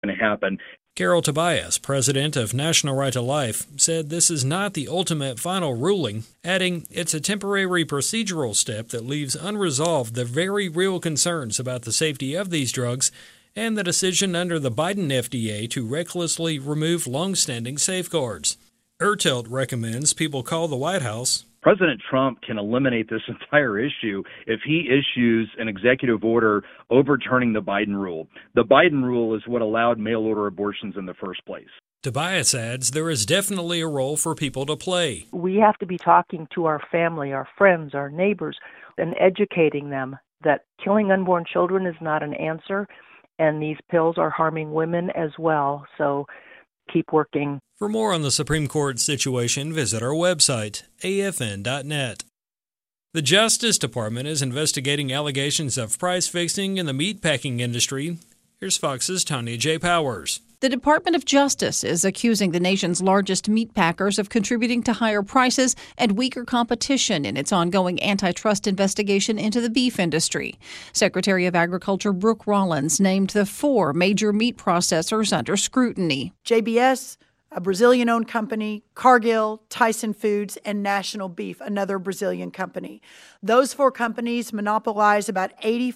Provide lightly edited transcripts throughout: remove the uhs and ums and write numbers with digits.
going to happen. Carol Tobias, president of National Right to Life, said this is not the ultimate final ruling, adding it's a temporary procedural step that leaves unresolved the very real concerns about the safety of these drugs and the decision under the Biden FDA to recklessly remove long-standing safeguards. Ertelt recommends people call the White House. President Trump can eliminate this entire issue if he issues an executive order overturning the Biden rule. The Biden rule is what allowed mail-order abortions in the first place. Tobias adds there is definitely a role for people to play. We have to be talking to our family, our friends, our neighbors, and educating them that killing unborn children is not an answer, and these pills are harming women as well. So keep working. For more on the Supreme Court situation, visit our website, afn.net. The Justice Department is investigating allegations of price fixing in the meatpacking industry. Here's Fox's Tanya J. Powers. The Department of Justice is accusing the nation's largest meat packers of contributing to higher prices and weaker competition in its ongoing antitrust investigation into the beef industry. Secretary of Agriculture Brooke Rollins named the 4 major meat processors under scrutiny. JBS, a Brazilian-owned company, Cargill, Tyson Foods, and National Beef, another Brazilian company. Those 4 companies monopolize about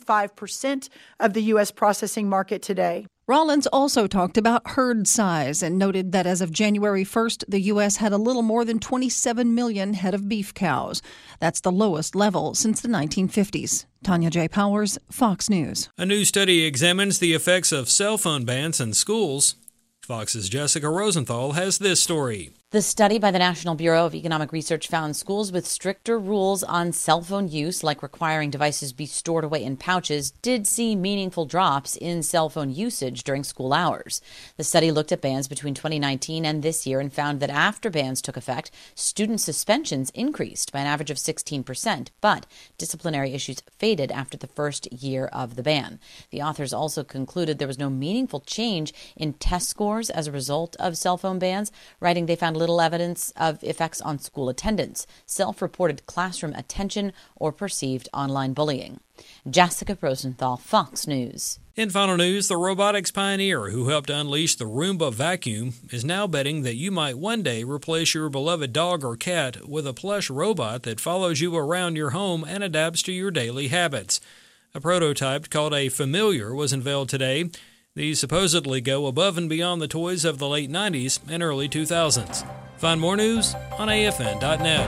85% of the U.S. processing market today. Rollins also talked about herd size and noted that as of January 1st, the U.S. had a little more than 27 million head of beef cows. That's the lowest level since the 1950s. Tanya J. Powers, Fox News. A new study examines the effects of cell phone bans in schools. Fox's Jessica Rosenthal has this story. The study by the National Bureau of Economic Research found schools with stricter rules on cell phone use, like requiring devices be stored away in pouches, did see meaningful drops in cell phone usage during school hours. The study looked at bans between 2019 and this year and found that after bans took effect, student suspensions increased by an average of 16%, but disciplinary issues faded after the first year of the ban. The authors also concluded there was no meaningful change in test scores as a result of cell phone bans, writing they found little evidence of effects on school attendance, self-reported classroom attention, or perceived online bullying. Jessica Rosenthal, Fox News. In final news, the robotics pioneer who helped unleash the Roomba vacuum is now betting that you might one day replace your beloved dog or cat with a plush robot that follows you around your home and adapts to your daily habits. A prototype called a Familiar was unveiled today. These supposedly go above and beyond the toys of the late 90s and early 2000s. Find more news on afn.net.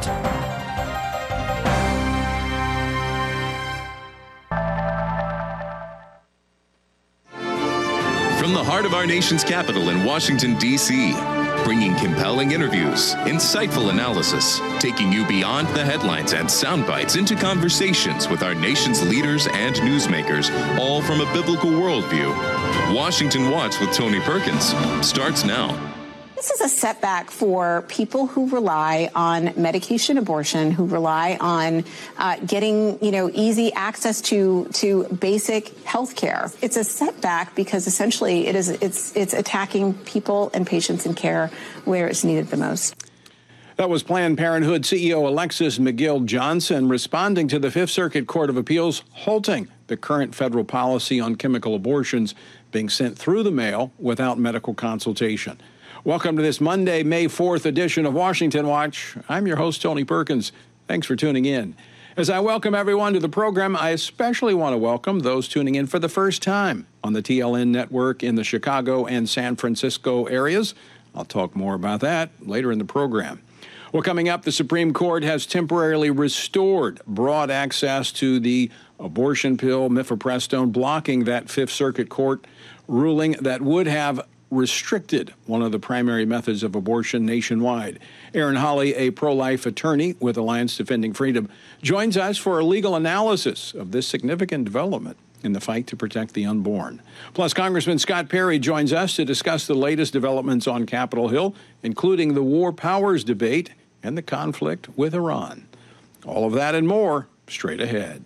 From the heart of our nation's capital in Washington, D.C., bringing compelling interviews, insightful analysis, taking you beyond the headlines and sound bites into conversations with our nation's leaders and newsmakers, all from a biblical worldview. Washington Watch with Tony Perkins starts now. This is a setback for people who rely on medication abortion, who rely on getting, easy access to basic health care. It's a setback because essentially it's attacking people and patients in care where it's needed the most. That was Planned Parenthood CEO Alexis McGill Johnson responding to the Fifth Circuit Court of Appeals halting the current federal policy on chemical abortions being sent through the mail without medical consultation. Welcome to this Monday, May 4th edition of Washington Watch. I'm your host, Tony Perkins. Thanks for tuning in. As I welcome everyone to the program, I especially want to welcome those tuning in for the first time on the TLN network in the Chicago and San Francisco areas. I'll talk more about that later in the program. Well, coming up, the Supreme Court has temporarily restored broad access to the abortion pill, mifepristone, blocking that Fifth Circuit Court ruling that would have restricted one of the primary methods of abortion nationwide. Aaron Hawley, a pro-life attorney with Alliance Defending Freedom, joins us for a legal analysis of this significant development in the fight to protect the unborn. Plus, Congressman Scott Perry joins us to discuss the latest developments on Capitol Hill, including the war powers debate and the conflict with Iran. All of that and more straight ahead.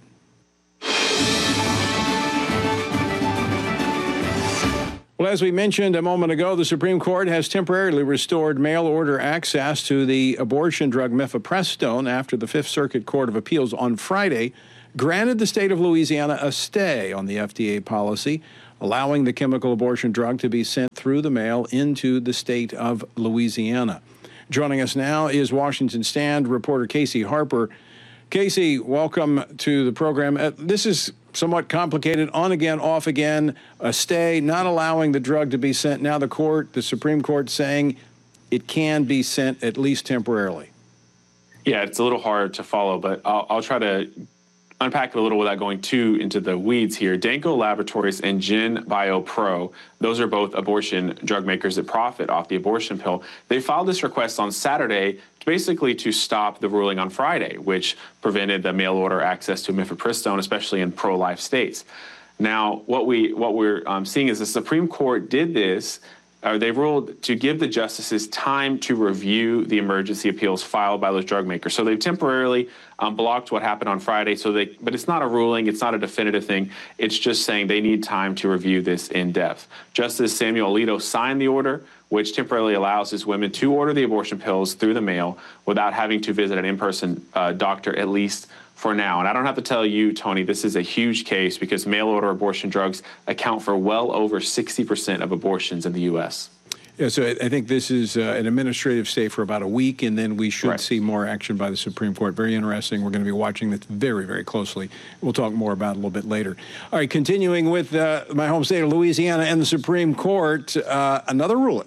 Well, as we mentioned a moment ago, the Supreme Court has temporarily restored mail-order access to the abortion drug mifepristone after the Fifth Circuit Court of Appeals on Friday granted the state of Louisiana a stay on the FDA policy, allowing the chemical abortion drug to be sent through the mail into the state of Louisiana. Joining us now is Washington Stand reporter Casey Harper. Casey, welcome to the program. This is somewhat complicated, on again, off again, a stay, not allowing the drug to be sent. Now the Supreme Court saying it can be sent at least temporarily. Yeah, it's a little hard to follow, but I'll try to unpack it a little without going too into the weeds here. Danco Laboratories and GenBioPro, those are both abortion drug makers that profit off the abortion pill. They filed this request on Saturday basically to stop the ruling on Friday, which prevented the mail order access to mifepristone, especially in pro-life states. Now, what we're seeing is the Supreme Court did this. They ruled to give the justices time to review the emergency appeals filed by those drug makers. So they've temporarily blocked what happened on Friday. But it's not a ruling. It's not a definitive thing. It's just saying they need time to review this in depth. Justice Samuel Alito signed the order, which temporarily allows his women to order the abortion pills through the mail without having to visit an in-person doctor, at least for now. And I don't have to tell you, Tony, this is a huge case because mail-order abortion drugs account for well over 60% of abortions in the U.S. Yeah, so I think this is an administrative stay for about a week, and then we should see more action by the Supreme Court. Very interesting. We're going to be watching this very, very closely. We'll talk more about it a little bit later. All right, continuing with my home state of Louisiana and the Supreme Court, another ruling.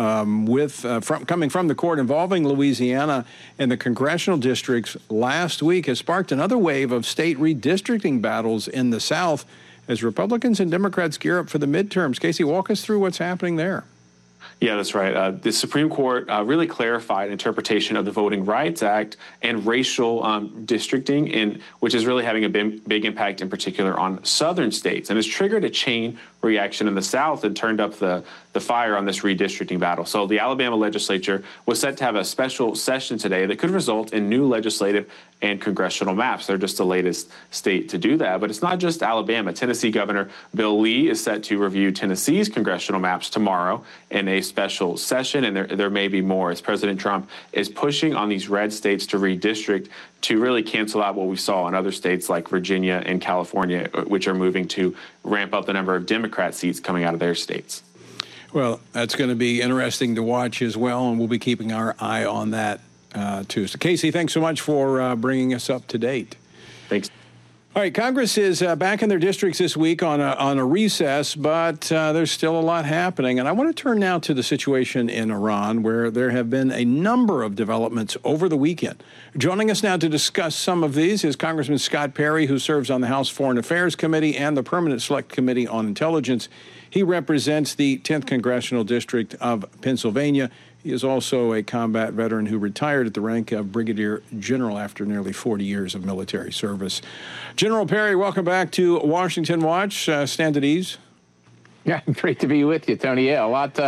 Coming from the court involving Louisiana and the congressional districts last week has sparked another wave of state redistricting battles in the South as Republicans and Democrats gear up for the midterms. Casey, walk us through what's happening there. Yeah, that's right. The Supreme Court really clarified interpretation of the Voting Rights Act and racial districting, which is really having a big impact in particular on southern states, and has triggered a chain reaction in the South and turned up the fire on this redistricting battle. So the Alabama legislature was set to have a special session today that could result in new legislative and congressional maps. They're just the latest state to do that. But it's not just Alabama. Tennessee Governor Bill Lee is set to review Tennessee's congressional maps tomorrow in a special session, and there may be more as President Trump is pushing on these red states to redistrict to really cancel out what we saw in other states like Virginia and California, which are moving to ramp up the number of Democrat seats coming out of their states. Well, that's going to be interesting to watch as well, and we'll be keeping our eye on that too. So, Casey, thanks so much for bringing us up to date. Thanks. All right, Congress is back in their districts this week on a recess, but there's still a lot happening. And I want to turn now to the situation in Iran, where there have been a number of developments over the weekend. Joining us now to discuss some of these is Congressman Scott Perry, who serves on the House Foreign Affairs Committee and the Permanent Select Committee on Intelligence. He represents the 10th Congressional District of Pennsylvania. He is also a combat veteran who retired at the rank of Brigadier General after nearly 40 years of military service. General Perry, welcome back to Washington Watch. Stand at ease. Yeah, great to be with you, Tony. Yeah,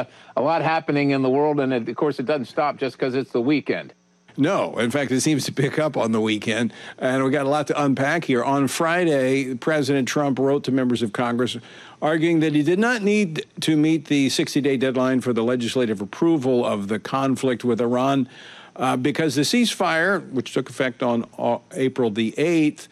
a lot happening in the world, and of course it doesn't stop just because it's the weekend. No, in fact, it seems to pick up on the weekend, and we got a lot to unpack here. On Friday, President Trump wrote to members of Congress arguing that he did not need to meet the 60-day deadline for the legislative approval of the conflict with Iran because the ceasefire, which took effect on April the 8th,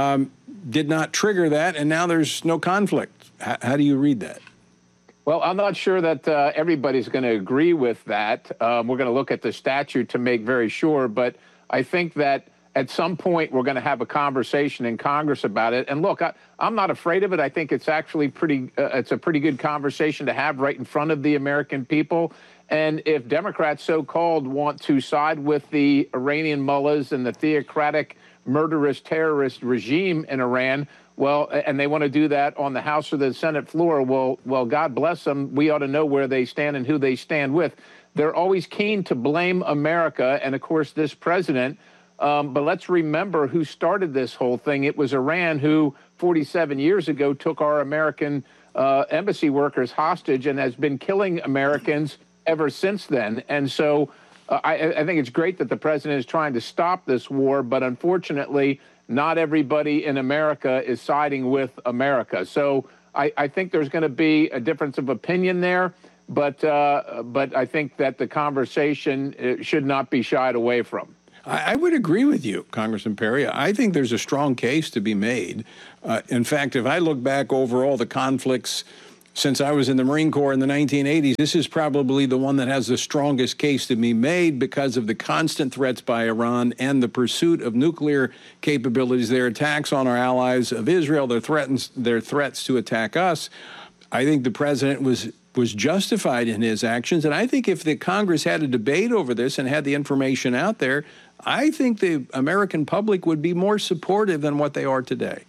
did not trigger that, and now there's no conflict. How do you read that? Well, I'm not sure that everybody's going to agree with that. We're going to look at the statute to make very sure, but I think that at some point we're going to have a conversation in Congress about it. And look, I'm not afraid of it. I think it's actually it's a pretty good conversation to have right in front of the American people. And if Democrats, so-called, want to side with the Iranian mullahs and the theocratic, murderous, terrorist regime in Iran, well, and they want to do that on the House or the Senate floor, well, God bless them. We ought to know where they stand and who they stand with. They're always keen to blame America and, of course, this president. But let's remember who started this whole thing. It was Iran who 47 years ago took our American embassy workers hostage and has been killing Americans ever since then. And so I think it's great that the president is trying to stop this war, but unfortunately, not everybody in America is siding with America. So I think there's going to be a difference of opinion there, but I think that the conversation should not be shied away from. I would agree with you, Congressman Perry. I think there's a strong case to be made. In fact, if I look back over all the conflicts since I was in the Marine Corps in the 1980s, this is probably the one that has the strongest case to be made because of the constant threats by Iran and the pursuit of nuclear capabilities, their attacks on our allies of Israel, their threats to attack us. I think the president was justified in his actions. And I think if the Congress had a debate over this and had the information out there, I think the American public would be more supportive than what they are today.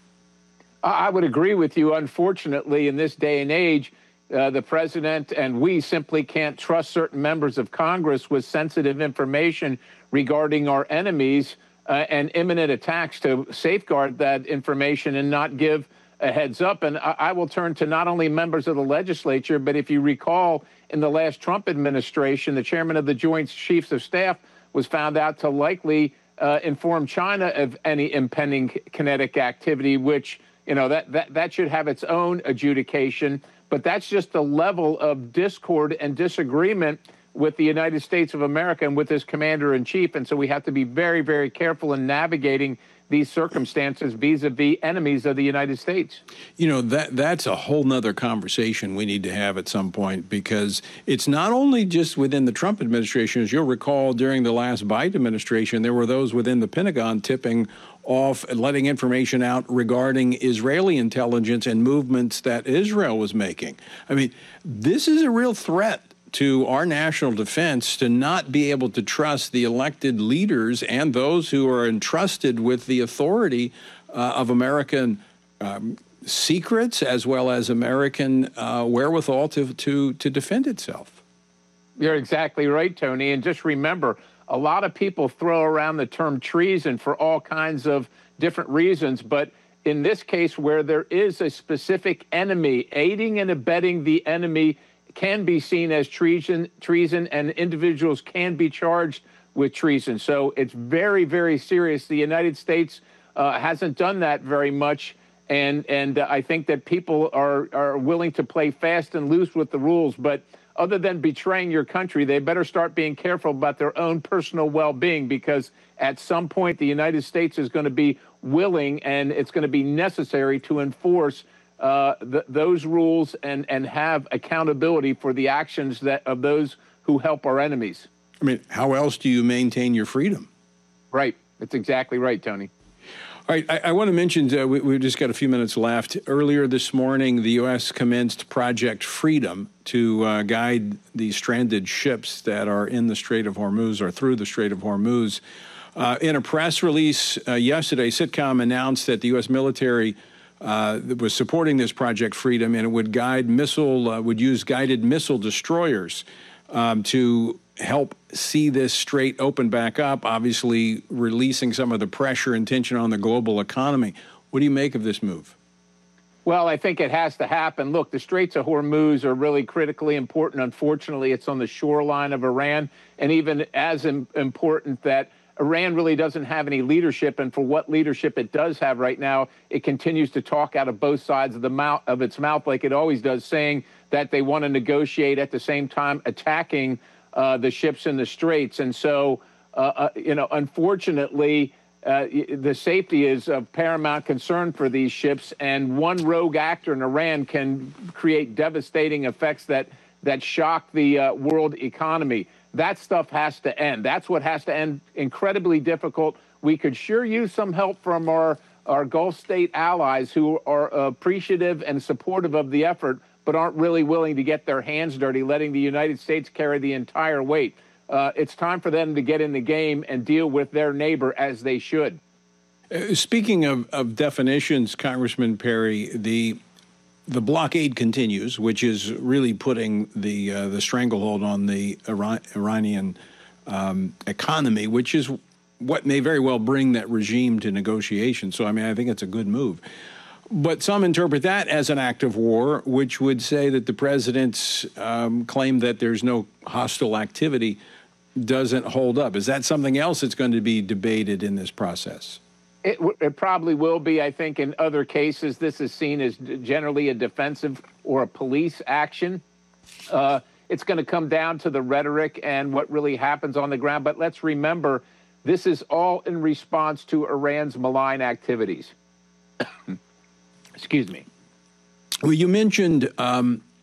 I would agree with you. Unfortunately, in this day and age, the president and we simply can't trust certain members of Congress with sensitive information regarding our enemies and imminent attacks to safeguard that information and not give a heads up. And I will turn to not only members of the legislature, but if you recall, in the last Trump administration, the chairman of the Joint Chiefs of Staff was found out to likely inform China of any impending kinetic activity, which that should have its own adjudication, but that's just the level of discord and disagreement with the United States of America and with his commander-in-chief. And so we have to be very, very careful in navigating these circumstances vis-a-vis enemies of the United States. That's a whole nother conversation we need to have at some point, because it's not only just within the Trump administration. As you'll recall, during the last Biden administration, there were those within the Pentagon tipping off and letting information out regarding Israeli intelligence and movements that Israel was making. I mean, this is a real threat to our national defense to not be able to trust the elected leaders and those who are entrusted with the authority of American secrets as well as American wherewithal to defend itself. You're exactly right, Tony. And just remember, a lot of people throw around the term treason for all kinds of different reasons, but in this case where there is a specific enemy, aiding and abetting the enemy can be seen as treason, and individuals can be charged with treason. So it's very, very serious. The United States hasn't done that very much, and I think that people are willing to play fast and loose with the rules. But other than betraying your country, they better start being careful about their own personal well-being, because at some point the United States is going to be willing and it's going to be necessary to enforce those rules and have accountability for the actions of those who help our enemies. I mean, how else do you maintain your freedom? Right. That's exactly right, Tony. All right. I want to mention, we've just got a few minutes left. Earlier this morning, the U.S. commenced Project Freedom to guide the stranded ships that are in the Strait of Hormuz or through the Strait of Hormuz. In a press release yesterday, CITCOM announced that the U.S. military was supporting this Project Freedom, and it would use guided missile destroyers to help see this strait open back up, obviously releasing some of the pressure and tension on the global economy. What do you make of this move? Well, I think it has to happen. Look, the Straits of Hormuz are really critically important. Unfortunately, it's on the shoreline of Iran, and even as important that Iran really doesn't have any leadership, and for what leadership it does have right now, it continues to talk out of both sides of its mouth like it always does, saying that they want to negotiate at the same time attacking the ships in the Straits. And so, unfortunately, the safety is of paramount concern for these ships, and one rogue actor in Iran can create devastating effects that shock the world economy. That stuff has to end. That's what has to end. Incredibly difficult. We could sure use some help from our Gulf state allies who are appreciative and supportive of the effort, but aren't really willing to get their hands dirty, letting the United States carry the entire weight. It's time for them to get in the game and deal with their neighbor as they should. Speaking of definitions, Congressman Perry, the blockade continues, which is really putting the stranglehold on the Iranian economy, which is what may very well bring that regime to negotiation. So, I mean, I think it's a good move. But some interpret that as an act of war, which would say that the president's claim that there's no hostile activity doesn't hold up. Is that something else that's going to be debated in this process? It probably will be. I think in other cases, this is seen as generally a defensive or a police action. It's going to come down to the rhetoric and what really happens on the ground. But let's remember, this is all in response to Iran's malign activities. Excuse me. Well, you mentioned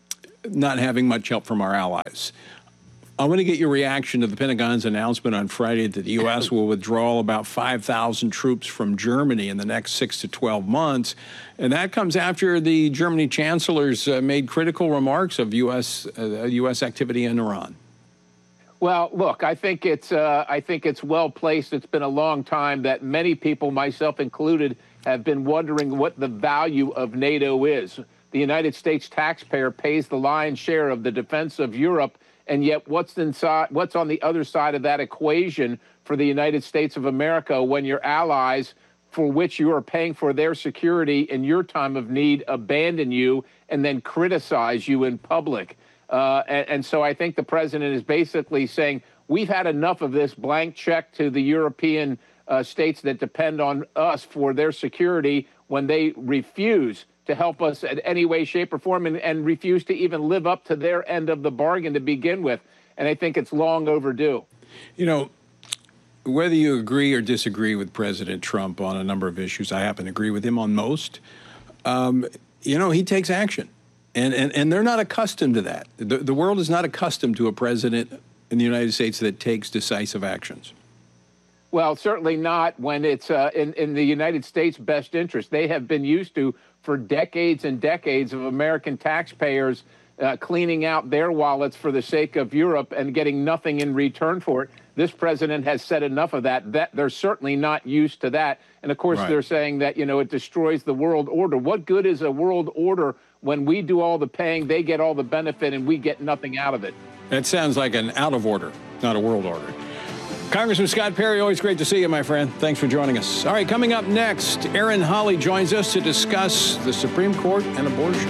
not having much help from our allies. I want to get your reaction to the Pentagon's announcement on Friday that the U.S. will withdraw about 5,000 troops from Germany in the next 6 to 12 months. And that comes after the Germany chancellors made critical remarks of U.S. Activity in Iran. Well, look, I think it's well placed. It's been a long time that many people, myself included, have been wondering what the value of NATO is. The United States taxpayer pays the lion's share of the defense of Europe. And yet what's on the other side of that equation for the United States of America when your allies, for which you are paying for their security in your time of need, abandon you and then criticize you in public? And so I think the president is basically saying, we've had enough of this blank check to the European states that depend on us for their security when they refuse to help us in any way, shape, or form, and refuse to even live up to their end of the bargain to begin with. And I think it's long overdue. You know, whether you agree or disagree with President Trump on a number of issues, I happen to agree with him on most, he takes action. And they're not accustomed to that. The world is not accustomed to a president in the United States that takes decisive actions. Well, certainly not when it's in the United States' best interest. They have been used to, for decades and decades, of American taxpayers cleaning out their wallets for the sake of Europe and getting nothing in return for it. This president has said enough of that. They're certainly not used to that. And, of course, They're saying that, it destroys the world order. What good is a world order when we do all the paying, they get all the benefit, and we get nothing out of it? That sounds like an out of order, not a world order. Congressman Scott Perry, always great to see you, my friend. Thanks for joining us. All right, coming up next, Aaron Hawley joins us to discuss the Supreme Court and abortion.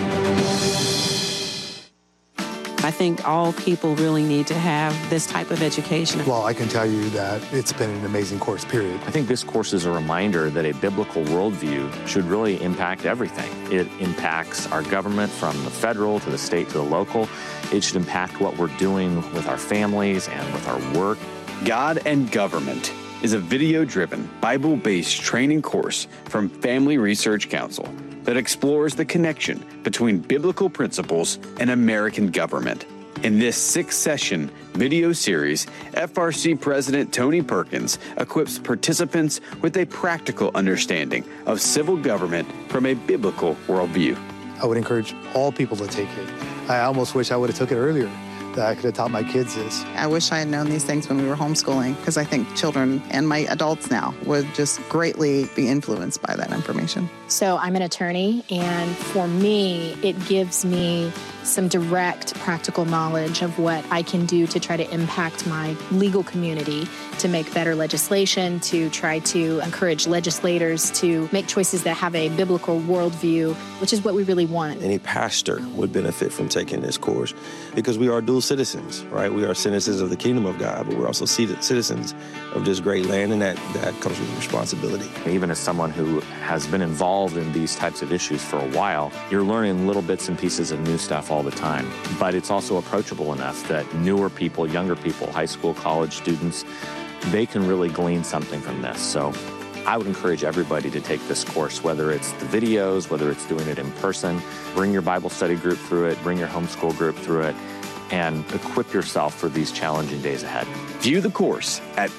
I think all people really need to have this type of education. Well, I can tell you that it's been an amazing course, period. I think this course is a reminder that a biblical worldview should really impact everything. It impacts our government from the federal to the state to the local. It should impact what we're doing with our families and with our work. God and Government is a video-driven, Bible-based training course from Family Research Council that explores the connection between biblical principles and American government. In this 6-session video series, FRC President Tony Perkins equips participants with a practical understanding of civil government from a biblical worldview. I would encourage all people to take it. I almost wish I would have took it earlier. That I could have taught my kids this. I wish I had known these things when we were homeschooling, because I think children and my adults now would just greatly be influenced by that information. So I'm an attorney, and for me, it gives me some direct practical knowledge of what I can do to try to impact my legal community, to make better legislation, to try to encourage legislators to make choices that have a biblical worldview, which is what we really want. Any pastor would benefit from taking this course because we are dual citizens, right? We are citizens of the kingdom of God, but we're also citizens of this great land, and that comes with responsibility. Even as someone who has been involved in these types of issues for a while, you're learning little bits and pieces of new stuff all the time. But it's also approachable enough that newer people, younger people, high school, college students, they can really glean something from this. So I would encourage everybody to take this course, whether it's the videos, whether it's doing it in person. Bring your Bible study group through it, bring your homeschool group through it, and equip yourself for these challenging days ahead. View the course at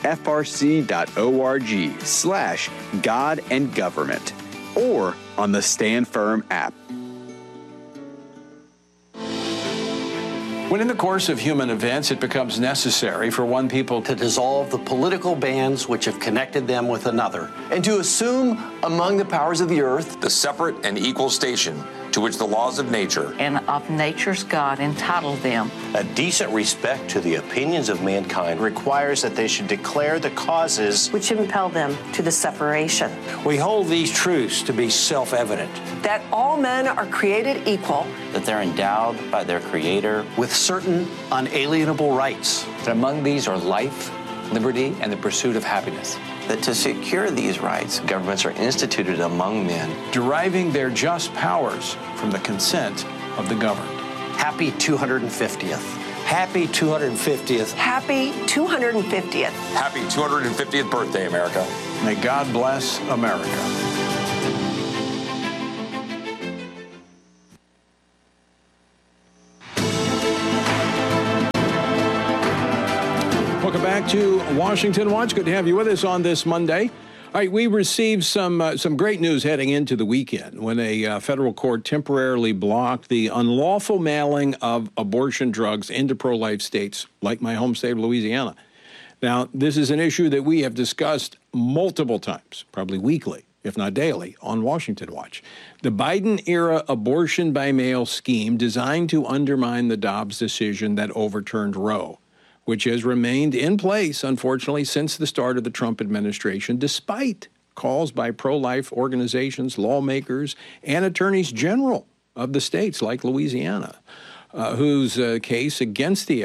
frc.org/God and Government or on the Stand Firm app. When in the course of human events, it becomes necessary for one people to dissolve the political bands which have connected them with another, and to assume among the powers of the earth the separate and equal station to which the laws of nature and of nature's God entitled them. A decent respect to the opinions of mankind requires that they should declare the causes which impel them to the separation. We hold these truths to be self-evident. That all men are created equal. That they're endowed by their Creator with certain unalienable rights. That among these are life, liberty, and the pursuit of happiness. That to secure these rights, governments are instituted among men, deriving their just powers from the consent of the governed. Happy 250th. Happy 250th. Happy 250th. Happy 250th birthday, America. May God bless America. Welcome back to Washington Watch. Good to have you with us on this Monday. All right, we received some great news heading into the weekend when a federal court temporarily blocked the unlawful mailing of abortion drugs into pro-life states like my home state of Louisiana. Now, this is an issue that we have discussed multiple times, probably weekly, if not daily, on Washington Watch. The Biden-era abortion by mail scheme designed to undermine the Dobbs decision that overturned Roe, which has remained in place, unfortunately, since the start of the Trump administration, despite calls by pro-life organizations, lawmakers, and attorneys general of the states like Louisiana, whose case against the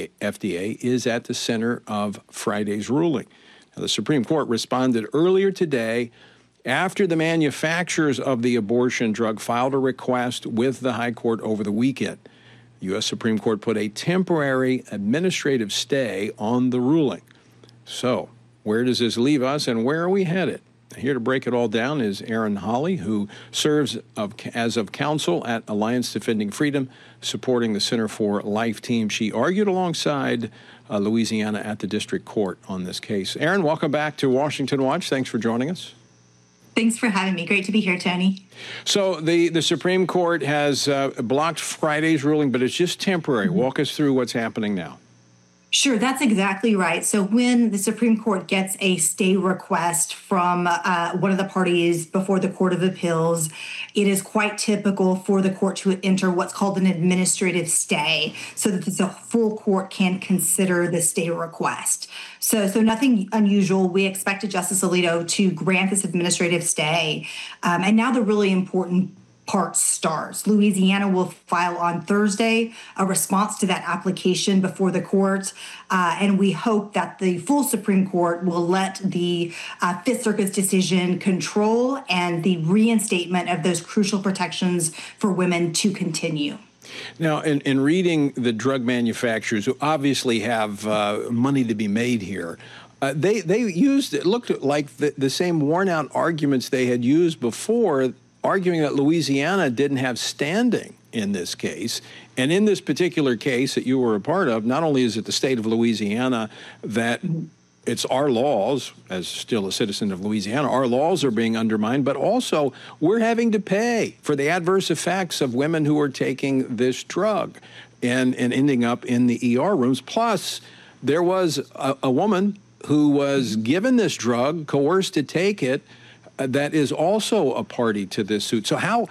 FDA is at the center of Friday's ruling. Now, the Supreme Court responded earlier today after the manufacturers of the abortion drug filed a request with the High Court over the weekend. U.S. Supreme Court put a temporary administrative stay on the ruling. So, where does this leave us and where are we headed? Here to break it all down is Erin Hawley, who serves as of counsel at Alliance Defending Freedom, supporting the Center for Life team. She argued alongside Louisiana at the district court on this case. Erin, welcome back to Washington Watch. Thanks for joining us. Thanks for having me. Great to be here, Tony. So the Supreme Court has blocked Friday's ruling, but it's just temporary. Walk us through what's happening now. Sure, that's exactly right. So when the Supreme Court gets a stay request from one of the parties before the Court of Appeals, it is quite typical for the court to enter what's called an administrative stay so that the full court can consider the stay request. So nothing unusual. We expected Justice Alito to grant this administrative stay. And now the really important part starts. Louisiana will file on Thursday a response to that application before the court, and we hope that the full Supreme Court will let the Fifth Circuit's decision control and the reinstatement of those crucial protections for women to continue. Now, in reading the drug manufacturers, who obviously have money to be made here, they used, it looked like the same worn-out arguments they had used before, arguing that Louisiana didn't have standing in this case. And in this particular case that you were a part of, not only is it the state of Louisiana that it's our laws, as still a citizen of Louisiana, our laws are being undermined, but also we're having to pay for the adverse effects of women who are taking this drug and ending up in the ER rooms. Plus, there was a woman who was given this drug, coerced to take it, that is also a party to this suit. So how,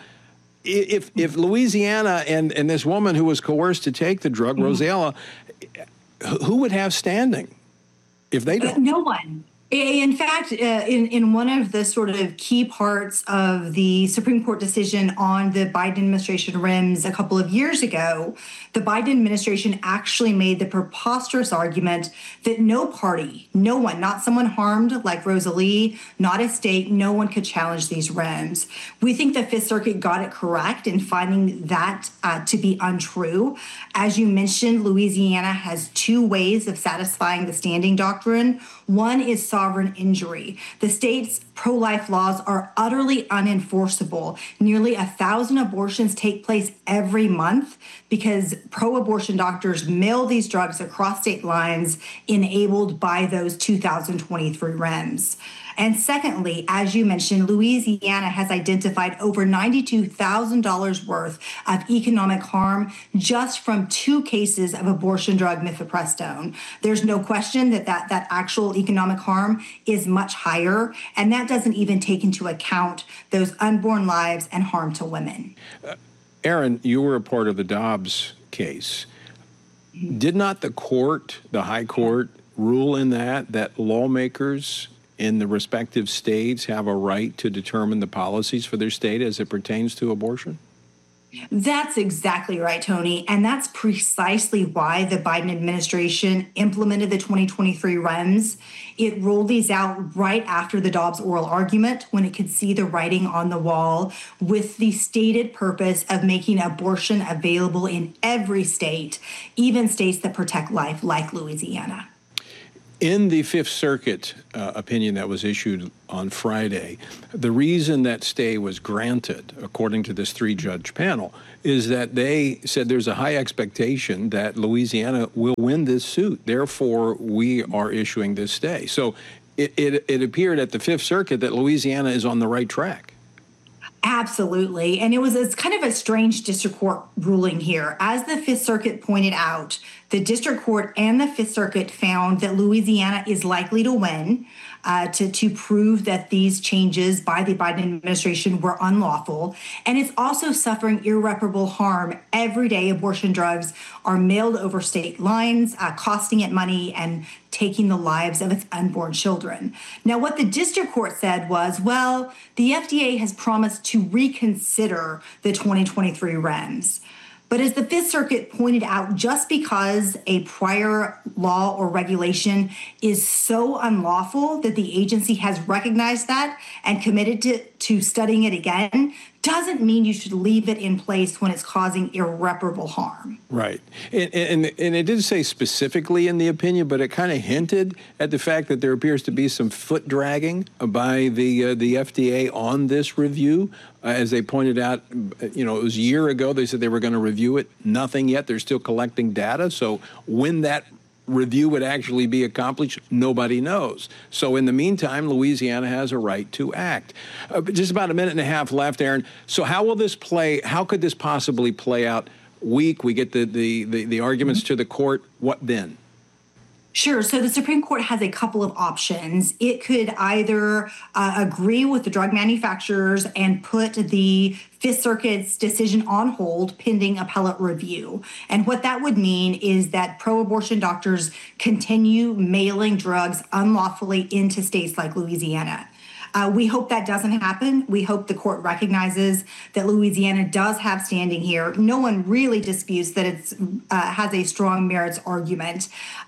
if Louisiana and this woman who was coerced to take the drug, Rosella, who would have standing if they don't? No one. In fact, in one of the sort of key parts of the Supreme Court decision on the Biden administration REMS a couple of years ago, the Biden administration actually made the preposterous argument that no party, no one, not someone harmed like Rosalie, not a state, no one could challenge these REMS. We think the Fifth Circuit got it correct in finding that to be untrue. As you mentioned, Louisiana has two ways of satisfying the standing doctrine. One is sovereign injury. The state's pro-life laws are utterly unenforceable. Nearly 1,000 abortions take place every month because pro-abortion doctors mail these drugs across state lines enabled by those 2023 REMS. And secondly, as you mentioned, Louisiana has identified over $92,000 worth of economic harm just from two cases of abortion drug mifepristone. There's no question that actual economic harm is much higher, and that doesn't even take into account those unborn lives and harm to women. Erin, you were a part of the Dobbs case. Did not the court, the High Court, rule in that lawmakers in the respective states have a right to determine the policies for their state as it pertains to abortion? That's exactly right, Tony. And that's precisely why the Biden administration implemented the 2023 REMS. It rolled these out right after the Dobbs oral argument when it could see the writing on the wall with the stated purpose of making abortion available in every state, even states that protect life like Louisiana. In the Fifth Circuit opinion that was issued on Friday, the reason that stay was granted, according to this three-judge panel, is that they said there's a high expectation that Louisiana will win this suit. Therefore, we are issuing this stay. So it appeared at the Fifth Circuit that Louisiana is on the right track. Absolutely. And it's kind of a strange district court ruling here. As the Fifth Circuit pointed out, the district court and the Fifth Circuit found that Louisiana is likely to win to prove that these changes by the Biden administration were unlawful. And it's also suffering irreparable harm. Every day, abortion drugs are mailed over state lines, costing it money and taking the lives of its unborn children. Now, what the district court said was, well, the FDA has promised to reconsider the 2023 REMS. But as the Fifth Circuit pointed out, just because a prior law or regulation is so unlawful that the agency has recognized that and committed to studying it again doesn't mean you should leave it in place when it's causing irreparable harm. Right. And it didn't say specifically in the opinion, but it kind of hinted at the fact that there appears to be some foot dragging by the FDA on this review. As they pointed out, it was a year ago, they said they were going to review it. Nothing yet. They're still collecting data. So when that review would actually be accomplished, nobody knows. So in the meantime, Louisiana has a right to act. Just about a minute and a half left, Aaron. So how will this play? How could this possibly play out? We get the arguments to the court. What then? Sure. So the Supreme Court has a couple of options. It could either agree with the drug manufacturers and put the Fifth Circuit's decision on hold pending appellate review. And what that would mean is that pro-abortion doctors continue mailing drugs unlawfully into states like Louisiana. We hope that doesn't happen. We hope the court recognizes that Louisiana does have standing here. No one really disputes that it has a strong merits argument.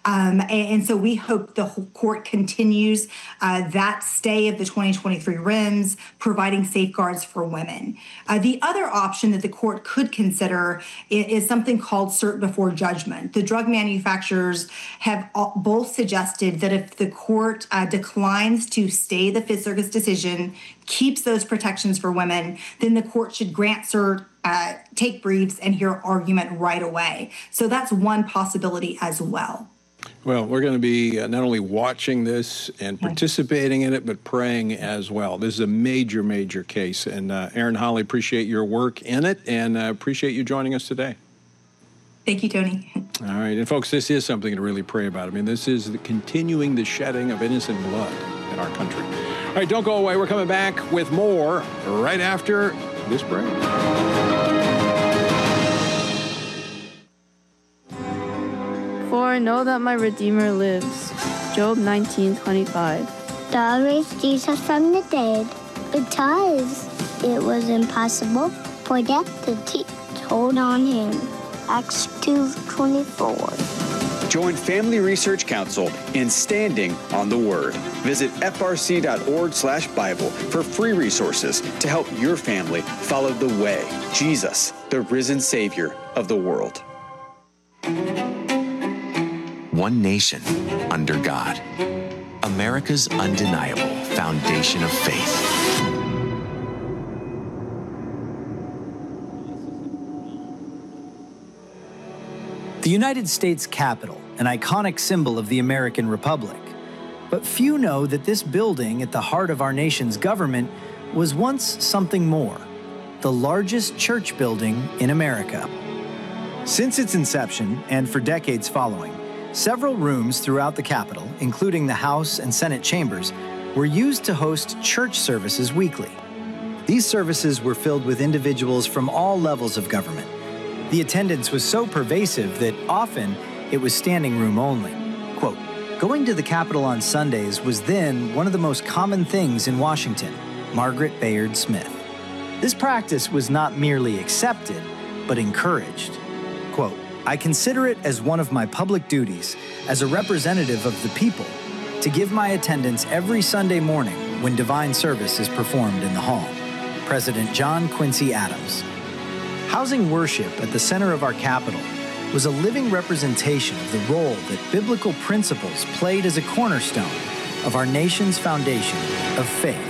And so we hope the court continues that stay of the 2023 REMS, providing safeguards for women. The other option that the court could consider is something called cert before judgment. The drug manufacturers have both suggested that if the court declines to stay the Fifth Circuit's decision, keeps those protections for women, then the court should grant cert, take briefs, and hear argument right away. So that's one possibility as well. Well, we're going to be not only watching this and participating in it, but praying as well. This is a major, major case. And Erin Holly, appreciate your work in it and appreciate you joining us today. Thank you, Tony. All right. And folks, this is something to really pray about. I mean, this is continuing the shedding of innocent blood in our country. All right, don't go away. We're coming back with more right after this break. For I know that my Redeemer lives. Job 19:25. God raised Jesus from the dead because it was impossible for death to hold on him. Acts 2:24. Join Family Research Council in Standing on the Word. Visit frc.org/Bible for free resources to help your family follow the way, Jesus, the risen Savior of the world. One nation under God. America's undeniable foundation of faith. The United States Capitol, an iconic symbol of the American Republic. But few know that this building at the heart of our nation's government was once something more, the largest church building in America. Since its inception, and for decades following, several rooms throughout the Capitol, including the House and Senate chambers, were used to host church services weekly. These services were filled with individuals from all levels of government. The attendance was so pervasive that often it was standing room only. Quote, going to the Capitol on Sundays was then one of the most common things in Washington, Margaret Bayard Smith. This practice was not merely accepted, but encouraged. Quote, I consider it as one of my public duties as a representative of the people to give my attendance every Sunday morning when divine service is performed in the hall. President John Quincy Adams. Housing worship at the center of our Capitol was a living representation of the role that biblical principles played as a cornerstone of our nation's foundation of faith.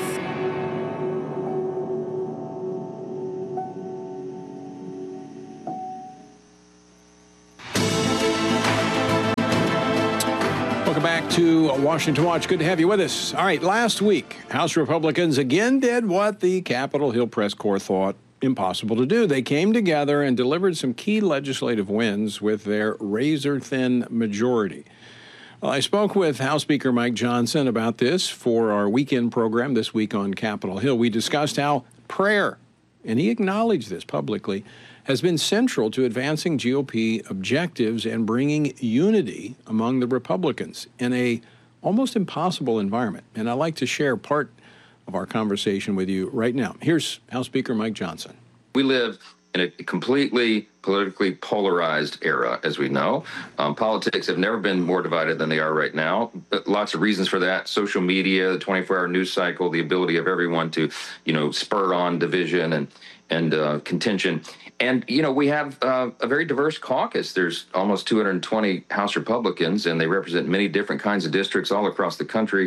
Back to Washington Watch. Good to have you with us. All right, last week, House Republicans again did what the Capitol Hill Press Corps thought impossible to do. They came together and delivered some key legislative wins with their razor-thin majority. Well, I spoke with House Speaker Mike Johnson about this for our weekend program this week on Capitol Hill. We discussed how prayer, and he acknowledged this publicly, has been central to advancing GOP objectives and bringing unity among the Republicans in a almost impossible environment. And I'd like to share part of our conversation with you right now. Here's House Speaker Mike Johnson. We live in a completely politically polarized era, as we know. Politics have never been more divided than they are right now. But lots of reasons for that. Social media, the 24-hour news cycle, the ability of everyone to, spur on division and contention. And, we have a very diverse caucus. There's almost 220 House Republicans, and they represent many different kinds of districts all across the country,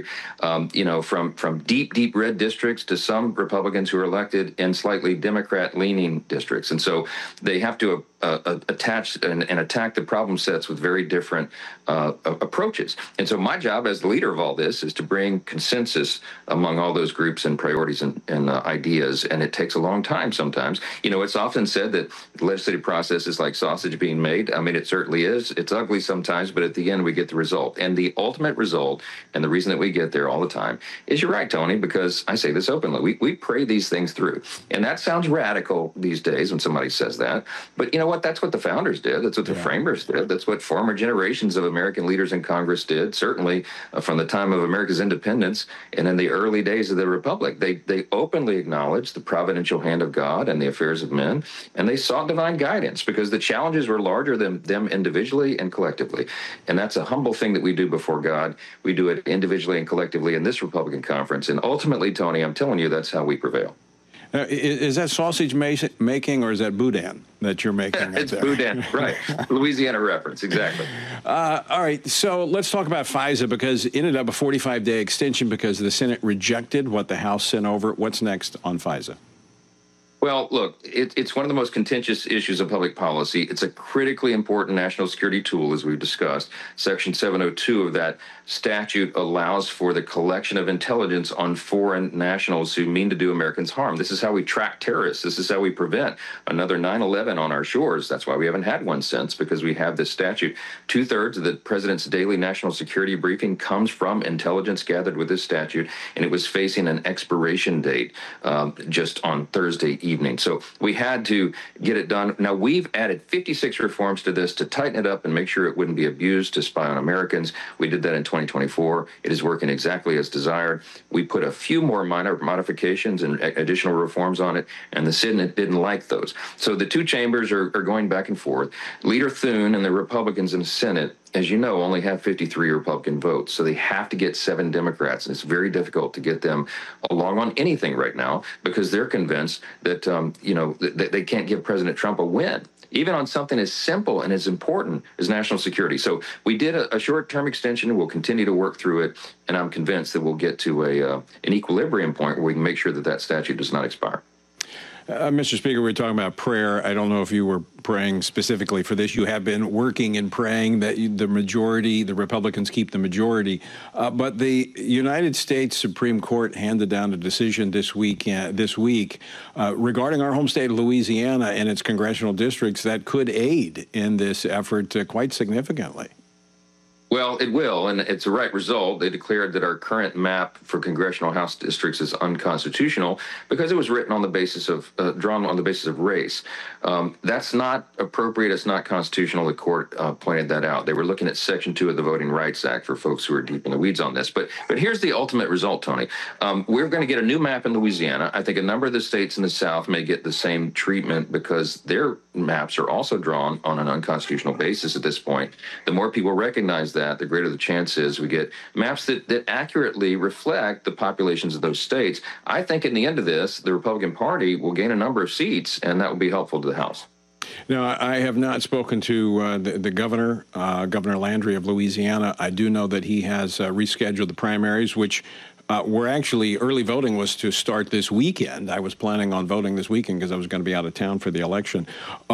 from deep red districts to some Republicans who are elected in slightly Democrat-leaning districts. And so they have to attach and attack the problem sets with very different approaches. And so my job as the leader of all this is to bring consensus among all those groups and priorities and ideas. And it takes a long time sometimes. It's often said that the legislative process is like sausage being made. I mean, it certainly is. It's ugly sometimes, but at the end we get the result. And the ultimate result, and the reason that we get there all the time, is you're right, Tony, because I say this openly. We pray these things through. And that sounds radical these days when somebody says that. But you know what? That's what the founders did. That's what the framers did. That's what former generations of American leaders in Congress did, certainly from the time of America's independence and in the early days of the Republic. They openly acknowledged the providential hand of God and the affairs of men, and they sought divine guidance because the challenges were larger than them individually and collectively. And that's a humble thing that we do before God. We do it individually and collectively in this Republican conference. And ultimately, Tony, I'm telling you, that's how we prevail. Is that sausage making, or is that boudin that you're making? It's boudin, right. Louisiana reference, exactly. All right, so let's talk about FISA, because it ended up a 45-day extension because the Senate rejected what the House sent over. What's next on FISA? Well, look, it's one of the most contentious issues of public policy. It's a critically important national security tool, as we've discussed. Section 702 of that statute allows for the collection of intelligence on foreign nationals who mean to do Americans harm. This is how we track terrorists. This is how we prevent another 9/11 on our shores. That's why we haven't had one since, because we have this statute. 2/3 of the president's daily national security briefing comes from intelligence gathered with this statute, and it was facing an expiration date just on Thursday evening. So we had to get it done. Now, we've added 56 reforms to this to tighten it up and make sure it wouldn't be abused to spy on Americans. We did that in 2024. It is working exactly as desired. We put a few more minor modifications and additional reforms on it, and the Senate didn't like those. So the two chambers are going back and forth. Leader Thune and the Republicans in the Senate, as you know, only have 53 Republican votes, so they have to get 7 Democrats, and it's very difficult to get them along on anything right now because they're convinced that, that they can't give President Trump a win, even on something as simple and as important as national security. So we did a short-term extension, and we'll continue to work through it, and I'm convinced that we'll get to an equilibrium point where we can make sure that that statute does not expire. Mr. Speaker, we're talking about prayer. I don't know if you were praying specifically for this. You have been working and praying that the majority, the Republicans keep the majority. But the United States Supreme Court handed down a decision this week regarding our home state of Louisiana and its congressional districts that could aid in this effort quite significantly. Well, it will, and it's the right result. They declared that our current map for congressional House districts is unconstitutional because it was written on the basis of, drawn on the basis of race. That's not appropriate. It's not constitutional. The court pointed that out. They were looking at Section 2 of the Voting Rights Act for folks who are deep in the weeds on this. But here's the ultimate result, Tony. We're going to get a new map in Louisiana. I think a number of the states in the South may get the same treatment because their maps are also drawn on an unconstitutional basis at this point. The more people recognize that, the greater the chance is we get maps that accurately reflect the populations of those states. I think in the end of this, the Republican Party will gain a number of seats, and that will be helpful to the House. No, I have not spoken to the governor, Governor Landry of Louisiana. I do know that he has rescheduled the primaries, which were actually, early voting was to start this weekend. I was planning on voting this weekend because I was going to be out of town for the election.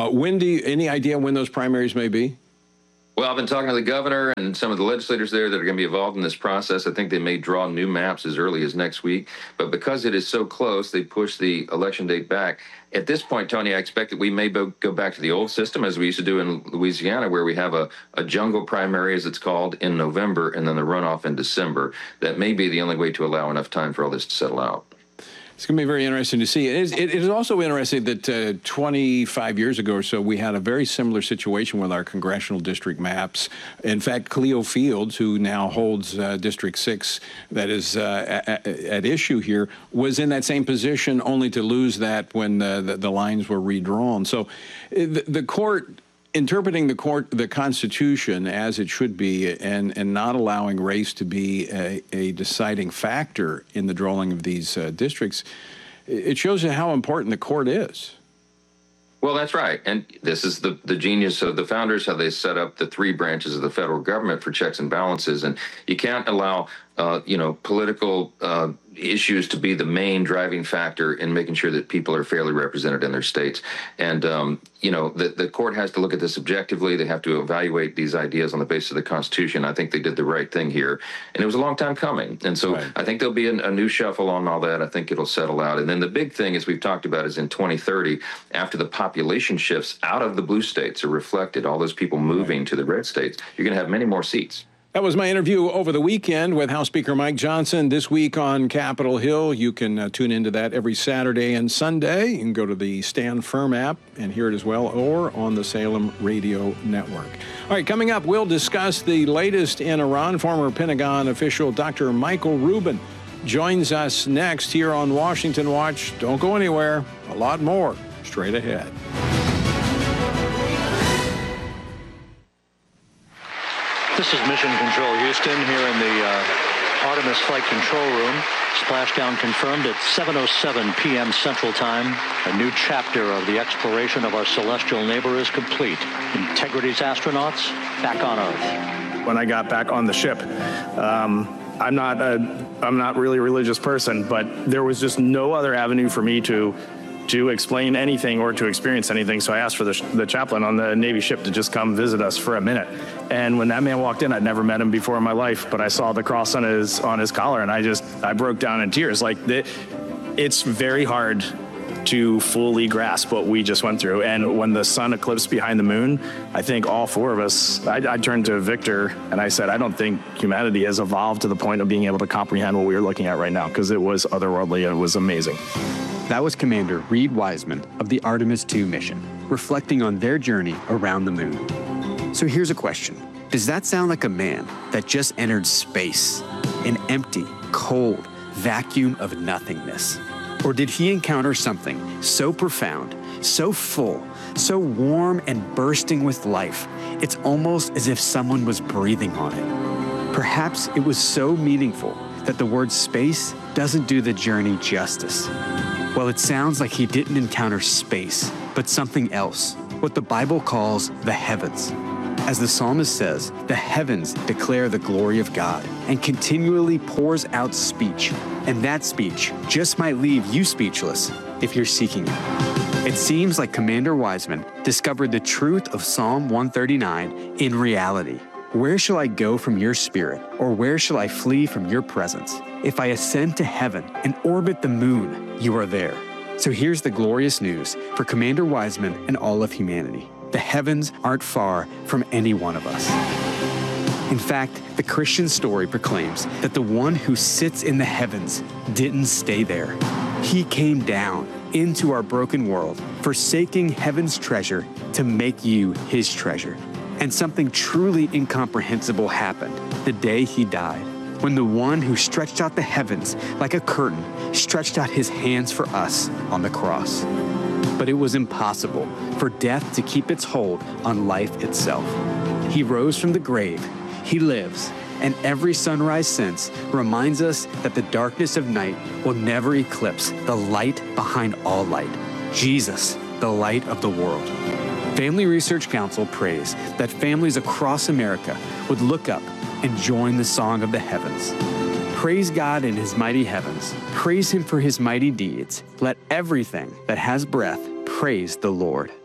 Any idea when those primaries may be? Well, I've been talking to the governor and some of the legislators there that are going to be involved in this process. I think they may draw new maps as early as next week. But because it is so close, they pushed the election date back. At this point, Tony, I expect that we may go back to the old system as we used to do in Louisiana, where we have a jungle primary, as it's called, in November, and then the runoff in December. That may be the only way to allow enough time for all this to settle out. It's going to be very interesting to see. It is also interesting that 25 years ago or so, we had a very similar situation with our congressional district maps. In fact, Cleo Fields, who now holds District 6, that is at issue here, was in that same position, only to lose that when the lines were redrawn. So the court, interpreting the Constitution as it should be, and not allowing race to be a deciding factor in the drawing of these districts, it shows you how important the court is. Well, that's right. And this is the genius of the founders, how they set up the three branches of the federal government for checks and balances. And you can't allow, political issues to be the main driving factor in making sure that people are fairly represented in their states. And, the court has to look at this objectively. They have to evaluate these ideas on the basis of the Constitution. I think they did the right thing here. And it was a long time coming. And so I think there'll be a new shuffle on all that. I think it'll settle out. And then the big thing, as we've talked about, is in 2030, after the population shifts out of the blue states are reflected, all those people moving to the red states, you're going to have many more seats. That was my interview over the weekend with House Speaker Mike Johnson. This week on Capitol Hill, you can tune into that every Saturday and Sunday. You can go to the Stand Firm app and hear it as well, or on the Salem Radio Network. All right, coming up, we'll discuss the latest in Iran. Former Pentagon official Dr. Michael Rubin joins us next here on Washington Watch. Don't go anywhere. A lot more straight ahead. This is Mission Control Houston here in the Artemis Flight Control Room. Splashdown confirmed at 7:07 p.m. Central Time. A new chapter of the exploration of our celestial neighbor is complete. Integrity's astronauts back on Earth. When I got back on the ship, I'm not really a religious person, but there was just no other avenue for me to explain anything or to experience anything. So I asked for the chaplain on the Navy ship to just come visit us for a minute. And when that man walked in, I'd never met him before in my life, but I saw the cross on his collar, and I broke down in tears. It's very hard to fully grasp what we just went through. And when the sun eclipsed behind the moon, I think all four of us, I turned to Victor and I said, I don't think humanity has evolved to the point of being able to comprehend what we were looking at right now, because it was otherworldly and it was amazing. That was Commander Reed Wiseman of the Artemis II mission, reflecting on their journey around the moon. So here's a question. Does that sound like a man that just entered space, an empty, cold vacuum of nothingness? Or did he encounter something so profound, so full, so warm and bursting with life, it's almost as if someone was breathing on it? Perhaps it was so meaningful that the word space doesn't do the journey justice. Well, it sounds like he didn't encounter space, but something else, what the Bible calls the heavens. As the psalmist says, the heavens declare the glory of God and continually pours out speech. And that speech just might leave you speechless if you're seeking it. It seems like Commander Wiseman discovered the truth of Psalm 139 in reality. Where shall I go from your spirit, or where shall I flee from your presence? If I ascend to heaven and orbit the moon, you are there. So here's the glorious news for Commander Wiseman and all of humanity. The heavens aren't far from any one of us. In fact, the Christian story proclaims that the one who sits in the heavens didn't stay there. He came down into our broken world, forsaking heaven's treasure to make you his treasure. And something truly incomprehensible happened the day he died, when the one who stretched out the heavens like a curtain stretched out his hands for us on the cross. But it was impossible for death to keep its hold on life itself. He rose from the grave, he lives, and every sunrise since reminds us that the darkness of night will never eclipse the light behind all light, Jesus, the light of the world. Family Research Council prays that families across America would look up and join the song of the heavens. Praise God in his mighty heavens. Praise him for his mighty deeds. Let everything that has breath praise the Lord.